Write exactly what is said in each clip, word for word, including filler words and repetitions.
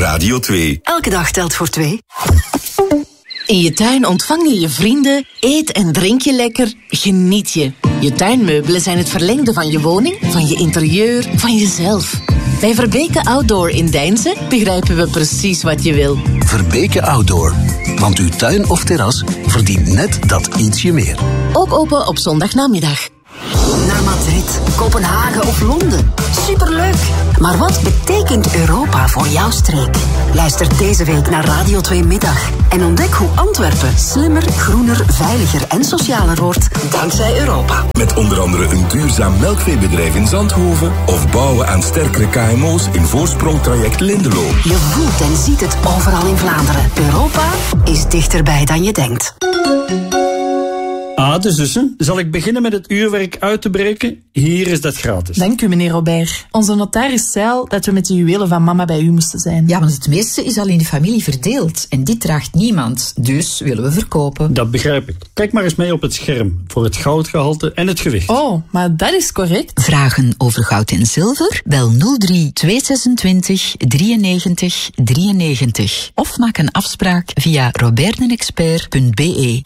Radio twee. Elke dag telt voor twee. In je tuin ontvang je je vrienden, eet en drink je lekker, geniet je. Je tuinmeubelen zijn het verlengde van je woning, van je interieur, van jezelf. Bij Verbeke Outdoor in Deinze begrijpen we precies wat je wil. Verbeke Outdoor, want uw tuin of terras verdient net dat ietsje meer. Ook open op zondagnamiddag. Naar Madrid, Kopenhagen of Londen. Superleuk! Maar wat betekent Europa voor jouw streek? Luister deze week naar Radio twee Middag. En ontdek hoe Antwerpen slimmer, groener, veiliger en socialer wordt dankzij Europa. Met onder andere een duurzaam melkveebedrijf in Zandhoven of bouwen aan sterkere K M O's in voorsprongtraject Lindelo. Je voelt en ziet het overal in Vlaanderen. Europa is dichterbij dan je denkt. Ah, de zussen. Zal ik beginnen met het uurwerk uit te breken? Hier is dat gratis. Dank u, meneer Robert. Onze notaris zei al dat we met de juwelen van mama bij u moesten zijn. Ja, want het meeste is al in de familie verdeeld. En dit draagt niemand. Dus willen we verkopen. Dat begrijp ik. Kijk maar eens mee op het scherm. Voor het goudgehalte en het gewicht. Oh, maar dat is correct. Vragen over goud en zilver? Bel nul drie tweehonderdzesentwintig drieënnegentig drieënnegentig. Of maak een afspraak via robertdenexpert punt b e.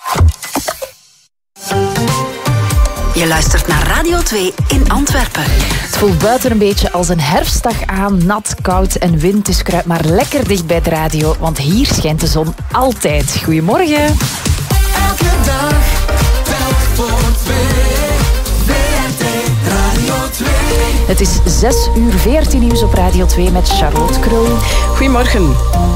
Je luistert naar Radio twee in Antwerpen. Het voelt buiten een beetje als een herfstdag aan, nat, koud en wind. Dus kruip maar lekker dicht bij de radio, want hier schijnt de zon altijd. Goedemorgen. Elke dag, telk voor twee. V R T Radio twee. Het is zes uur veertien nieuws op Radio twee met Charlotte Krul. Goedemorgen.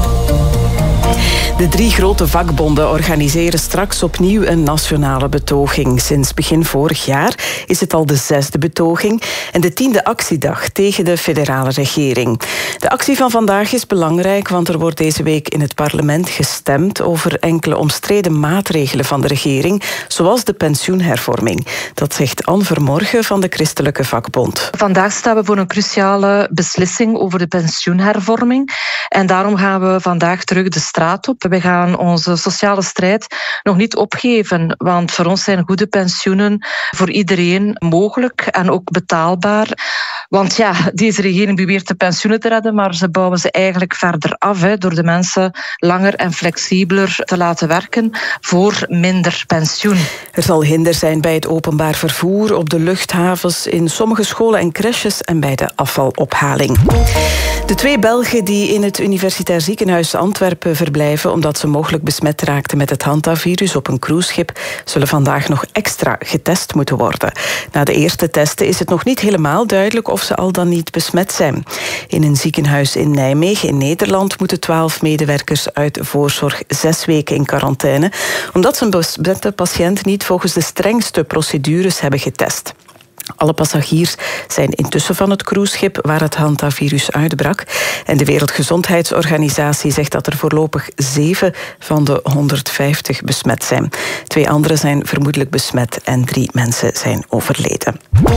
De drie grote vakbonden organiseren straks opnieuw een nationale betoging. Sinds begin vorig jaar is het al de zesde betoging en de tiende actiedag tegen de federale regering. De actie van vandaag is belangrijk, want er wordt deze week in het parlement gestemd over enkele omstreden maatregelen van de regering, zoals de pensioenhervorming. Dat zegt Anne Vermorgen van de Christelijke Vakbond. Vandaag staan we voor een cruciale beslissing over de pensioenhervorming. En daarom gaan we vandaag terug de straat op. We gaan onze sociale strijd nog niet opgeven, want voor ons zijn goede pensioenen voor iedereen mogelijk en ook betaalbaar. Want ja, deze regering beweert de pensioenen te redden, maar ze bouwen ze eigenlijk verder af, hè, door de mensen langer en flexibeler te laten werken voor minder pensioen. Er zal hinder zijn bij het openbaar vervoer, op de luchthavens, in sommige scholen en crèches en bij de afvalophaling. De twee Belgen die in het Universitair Ziekenhuis Antwerpen verblijven omdat ze mogelijk besmet raakten met het hantavirus op een cruiseschip, zullen vandaag nog extra getest moeten worden. Na de eerste testen is het nog niet helemaal duidelijk of ze al dan niet besmet zijn. In een ziekenhuis in Nijmegen in Nederland moeten twaalf medewerkers uit voorzorg zes weken in quarantaine, omdat ze een besmette patiënt niet volgens de strengste procedures hebben getest. Alle passagiers zijn intussen van het cruiseschip waar het hantavirus uitbrak. En de Wereldgezondheidsorganisatie zegt dat er voorlopig zeven van de honderdvijftig besmet zijn. Twee anderen zijn vermoedelijk besmet en drie mensen zijn overleden.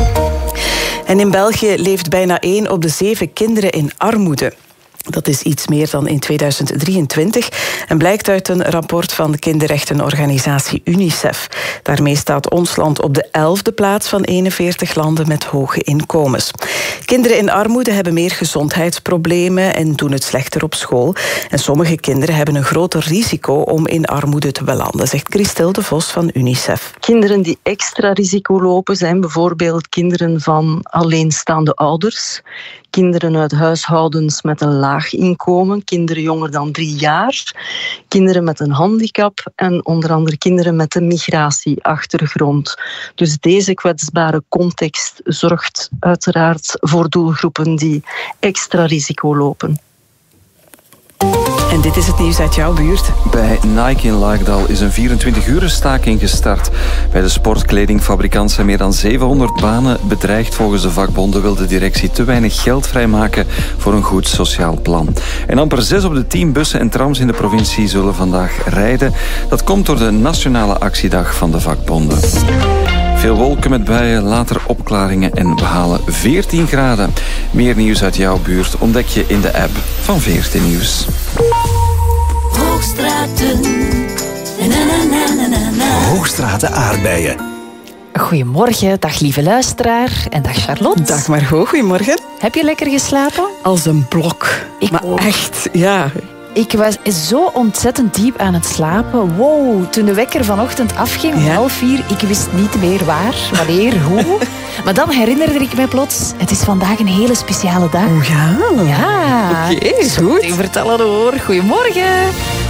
En in België leeft bijna één op de zeven kinderen in armoede. Dat is iets meer dan in tweeduizend drieëntwintig en blijkt uit een rapport van de kinderrechtenorganisatie UNICEF. Daarmee staat ons land op de elfde plaats van eenenveertig landen met hoge inkomens. Kinderen in armoede hebben meer gezondheidsproblemen en doen het slechter op school. En sommige kinderen hebben een groter risico om in armoede te belanden, zegt Christel de Vos van UNICEF. Kinderen die extra risico lopen zijn bijvoorbeeld kinderen van alleenstaande ouders, kinderen uit huishoudens met een laag inkomen, kinderen jonger dan drie jaar, kinderen met een handicap en onder andere kinderen met een migratieachtergrond. Dus deze kwetsbare context zorgt uiteraard voor doelgroepen die extra risico lopen. En dit is het nieuws uit jouw buurt. Bij Nike in Laagdal is een vierentwintig-uren staking gestart. Bij de sportkledingfabrikant zijn meer dan zevenhonderd banen bedreigd. Volgens de vakbonden wil de directie te weinig geld vrijmaken voor een goed sociaal plan. En amper zes op de tien bussen en trams in de provincie zullen vandaag rijden. Dat komt door de nationale actiedag van de vakbonden. Veel wolken met buien, later opklaringen en we halen veertien graden. Meer nieuws uit jouw buurt ontdek je in de app van V R T Nieuws. Hoogstraten. Na, na, na, na, na. Hoogstraten aardbeien. Goedemorgen, dag lieve luisteraar en dag Charlotte. Dag Margot, goedemorgen. Heb je lekker geslapen? Als een blok. Ik maar ook. echt, ja. Ik was zo ontzettend diep aan het slapen. Wow, toen de wekker vanochtend afging om ja. half vier, ik wist niet meer waar, wanneer, hoe. Maar dan herinnerde ik mij plots, het is vandaag een hele speciale dag. Oh ja? Ja. Oké, okay, goed. Ik vertel het hoor. Goedemorgen.